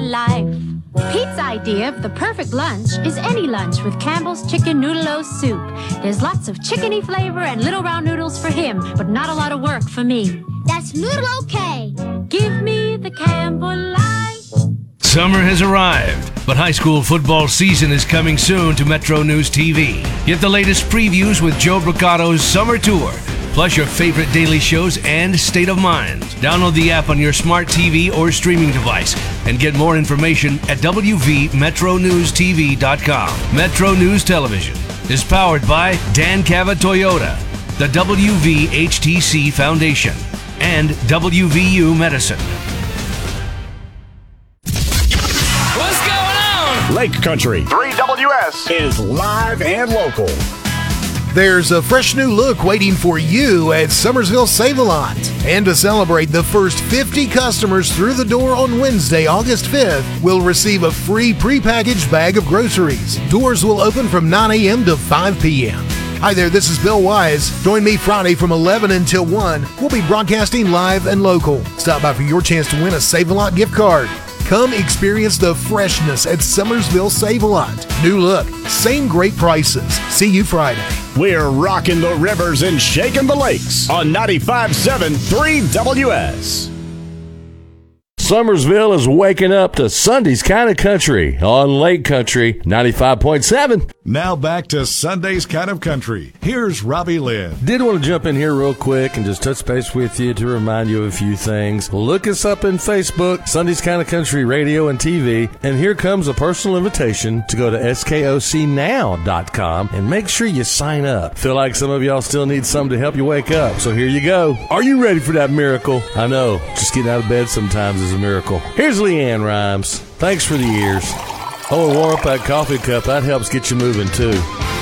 life. Pete's idea of the perfect lunch is any lunch with Campbell's Chicken Noodle-O Soup. There's lots of chickeny flavor and little round noodles for him, but not a lot of work for me. That's noodle-okay. Give me the Campbell life. Summer has arrived, but high school football season is coming soon to Metro News TV. Get the latest previews with Joe Brocado's Summer Tour, plus your favorite daily shows and State of Mind. Download the app on your smart TV or streaming device and get more information at wvmetronewstv.com. Metro News Television is powered by Dan Cava Toyota, the WVHTC Foundation, and WVU Medicine. What's going on? Lake Country 3WS is live and local. There's a fresh new look waiting for you at Summersville Save-A-Lot. And to celebrate, the first 50 customers through the door on Wednesday, August 5th, will receive a free prepackaged bag of groceries. Doors will open from 9 a.m. to 5 p.m. Hi there, this is Bill Wise. Join me Friday from 11 until 1. We'll be broadcasting live and local. Stop by for your chance to win a Save-A-Lot gift card. Come experience the freshness at Summersville Save-A-Lot. New look, same great prices. See you Friday. We're rocking the rivers and shaking the lakes on 95.7 3WS. Summersville is waking up to Sunday's Kind of Country on Lake Country 95.7. Now back to Sunday's Kind of Country. Here's Robbie Lynn. Did want to jump in here real quick and just touch base with you to remind you of a few things. Look us up in Facebook, Sunday's Kind of Country Radio and TV, and here comes a personal invitation to go to skocnow.com and make sure you sign up. Feel like some of y'all still need something to help you wake up, so here you go. Are you ready for that miracle? I know, just getting out of bed sometimes is a miracle. Here's Leanne Rhymes. Thanks for the years. Oh, and warm up that coffee cup. That helps get you moving, too.